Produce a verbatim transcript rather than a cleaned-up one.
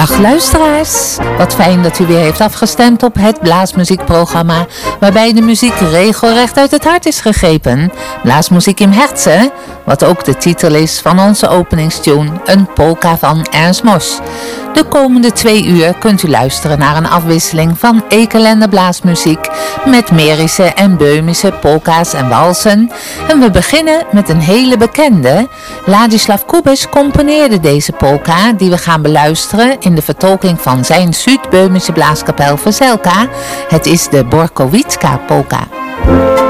Dag luisteraars, wat fijn dat u weer heeft afgestemd op het Blaasmuziekprogramma, waarbij de muziek regelrecht uit het hart is gegrepen. Blaasmuziek im Herzen, wat ook de titel is van onze openingstune, een polka van Ernst Mosch. De komende twee uur kunt u luisteren naar een afwisseling van ekelende blaasmuziek met Merische en Böhmische polka's en walsen. En we beginnen met een hele bekende. Ladislav Kubis componeerde deze polka die we gaan beluisteren in de vertolking van zijn Zuid-Böhmische blaaskapel Veselka. Het is de Borkowitska polka.